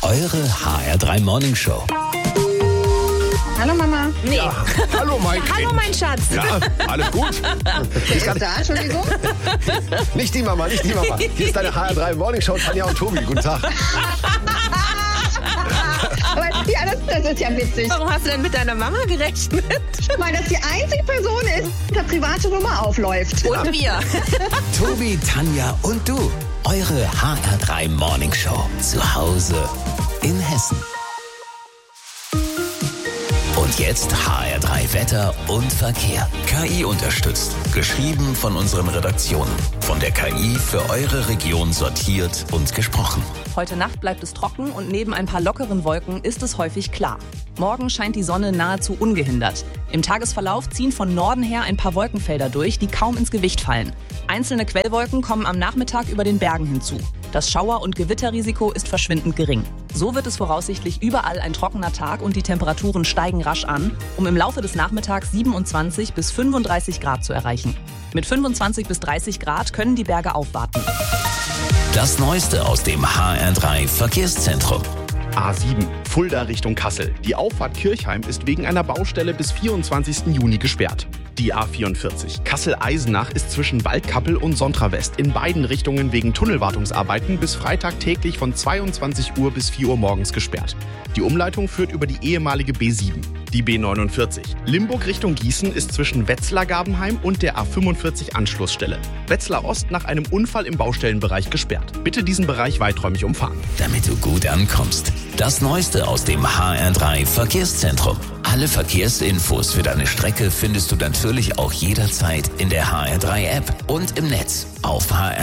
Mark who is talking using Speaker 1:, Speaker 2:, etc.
Speaker 1: Eure HR3 Morning Show.
Speaker 2: Hallo Mama.
Speaker 3: Nee.
Speaker 4: Ja, hallo mein Kind.
Speaker 3: Hallo mein Schatz.
Speaker 4: Ja, alles gut?
Speaker 2: Wer ist da? Entschuldigung.
Speaker 4: Nicht die Mama, nicht die Mama. Hier ist deine HR3 Morning Show, Tanja und Tobi. Guten Tag.
Speaker 2: Aber ja, das ist ja witzig,
Speaker 3: Warum hast du denn mit deiner Mama gerechnet?
Speaker 2: weil das die einzige Person ist, die eine private Nummer aufläuft.
Speaker 3: Und wir.
Speaker 1: Tobi, Tanja und du. Eure HR3 Morning Show. Zu Hause in Hessen. Und jetzt HR3 Wetter und Verkehr. KI unterstützt. Geschrieben von unseren Redaktionen. Von der KI für eure Region sortiert und gesprochen.
Speaker 5: Heute Nacht bleibt es trocken und neben ein paar lockeren Wolken ist es häufig klar. Morgen scheint die Sonne nahezu ungehindert. Im Tagesverlauf ziehen von Norden her ein paar Wolkenfelder durch, die kaum ins Gewicht fallen. Einzelne Quellwolken kommen am Nachmittag über den Bergen hinzu. Das Schauer- und Gewitterrisiko ist verschwindend gering. So wird es voraussichtlich überall ein trockener Tag und die Temperaturen steigen rasch an, um im Laufe des Nachmittags 27 bis 35 Grad zu erreichen. Mit 25 bis 30 Grad können die Berge aufwarten.
Speaker 1: Das Neueste aus dem HR3 Verkehrszentrum.
Speaker 6: A7, Fulda Richtung Kassel. Die Auffahrt Kirchheim ist wegen einer Baustelle bis 24. Juni gesperrt. Die A44, Kassel-Eisenach ist zwischen Waldkappel und Sontra-West in beiden Richtungen wegen Tunnelwartungsarbeiten bis Freitag täglich von 22 Uhr bis 4 Uhr morgens gesperrt. Die Umleitung führt über die ehemalige B7. Die B49, Limburg Richtung Gießen ist zwischen Wetzlar-Gabenheim und der A45 Anschlussstelle. Wetzlar Ost nach einem Unfall im Baustellenbereich gesperrt. Bitte diesen Bereich weiträumig umfahren.
Speaker 1: Damit du gut ankommst. Das Neueste aus dem HR3 Verkehrszentrum. Alle Verkehrsinfos für deine Strecke findest du natürlich auch jederzeit in der HR3 App und im Netz auf HR3.